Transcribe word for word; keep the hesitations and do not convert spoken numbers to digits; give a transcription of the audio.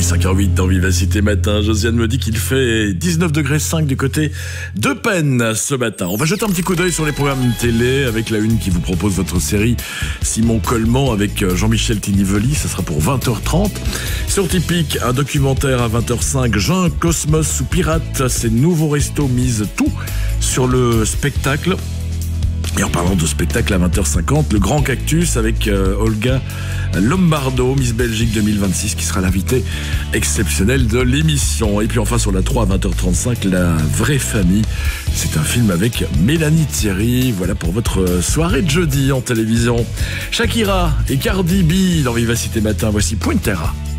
cinq heures huit dans Vivacité Matin. Josiane me dit qu'il fait dix-neuf degrés cinq du côté de Penn ce matin. On va jeter un petit coup d'œil sur les programmes télé avec la une qui vous propose votre série Simon Coleman avec Jean-Michel Tinively. Ça sera pour vingt heures trente. Sur Typique, un documentaire à vingt heures cinq. Jean, Cosmos ou Pirate, ces nouveaux restos misent tout sur le spectacle. Et en parlant de spectacle à vingt heures cinquante, le Grand Cactus avec euh, Olga Lombardo, Miss Belgique deux mille vingt-six, qui sera l'invitée exceptionnelle de l'émission. Et puis enfin sur la trois à vingt heures trente-cinq, La Vraie Famille. C'est un film avec Mélanie Thierry. Voilà pour votre soirée de jeudi en télévision. Shakira et Cardi B dans Vivacité Matin. Voici Pointera.